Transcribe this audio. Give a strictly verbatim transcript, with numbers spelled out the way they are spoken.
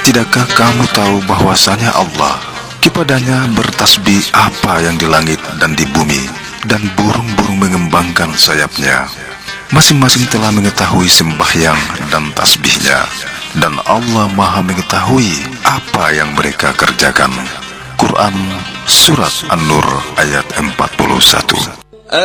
Tidakkah kamu tahu bahwasanya Allah, kepadanya bertasbih apa yang di langit dan di bumi, dan burung-burung mengembangkan sayapnya. Masing-masing telah mengetahui sembahyang dan tasbihnya, dan Allah Maha mengetahui apa yang mereka kerjakan. Quran Surat An-Nur ayat empat puluh satu.